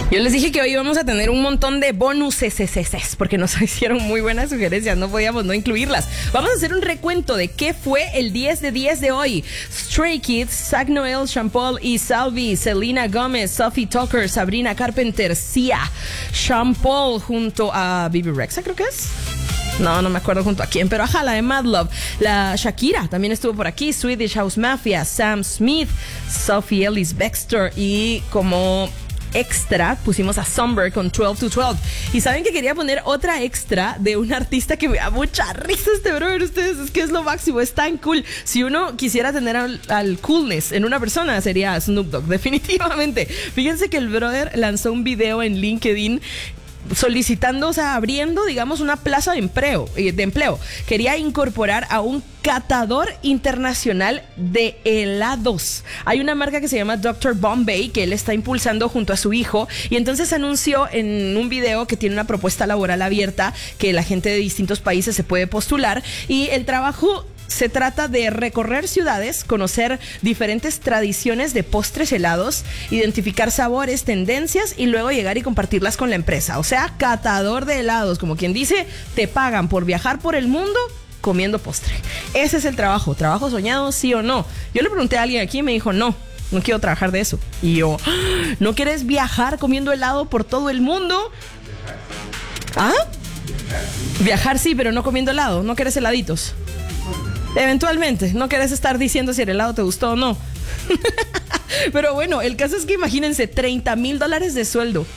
Yo les dije que hoy vamos a tener un montón de bonuses porque nos hicieron muy buenas sugerencias, no podíamos no incluirlas. Vamos a hacer un recuento de qué fue el 10 de 10 de hoy. Stray Kids, Zach Noel, Sean Paul y Salvi, Selena Gomez, Sophie Tucker, Sabrina Carpenter, Sia, Sean Paul junto a Bibi Rexha, creo que es. No me acuerdo junto a quién, pero ajá, la de Mad Love. La Shakira también estuvo por aquí. Swedish House Mafia, Sam Smith, Sophie Ellis Bextor y como extra pusimos a Somber con 12 to 12. Y saben que quería poner otra extra de un artista que me da mucha risa este brother. Ustedes, es que es lo máximo, es tan cool. Si uno quisiera tener al coolness en una persona, sería Snoop Dogg, definitivamente. Fíjense que el brother lanzó un video en LinkedIn solicitando, o sea, abriendo, digamos, una plaza de empleo. Quería incorporar a un catador internacional de helados. Hay una marca que se llama Dr. Bombay que él está impulsando junto a su hijo, y entonces anunció en un video que tiene una propuesta laboral abierta que la gente de distintos países se puede postular, y el trabajo se trata de recorrer ciudades, conocer diferentes tradiciones de postres helados, identificar sabores, tendencias y luego llegar y compartirlas con la empresa. O sea, catador de helados, como quien dice, te pagan por viajar por el mundo comiendo postre. Ese es el trabajo soñado, ¿sí o no? Yo le pregunté a alguien aquí y me dijo, no quiero trabajar de eso. Y yo, ¿no quieres viajar comiendo helado por todo el mundo? ¿Ah? Viajar sí, pero no comiendo helado, ¿no quieres heladitos? Eventualmente, no querés estar diciendo si el helado te gustó o no. Pero bueno, el caso es que imagínense, $30,000 de sueldo.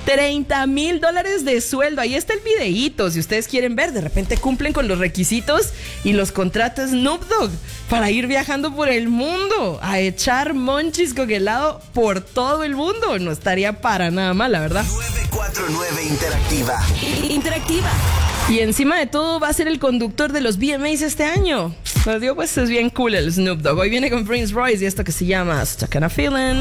$30,000 de sueldo. Ahí está el videíto, si ustedes quieren ver. De repente cumplen con los requisitos y los contrata Snoop Dogg para ir viajando por el mundo a echar monchis con helado por todo el mundo. No estaría para nada mal, la verdad. 949 Interactiva. Y encima de todo va a ser el conductor de los VMAs este año. Pues digo, pues es bien cool el Snoop Dogg. Hoy viene con Prince Royce y esto que se llama Stuck in a Feeling.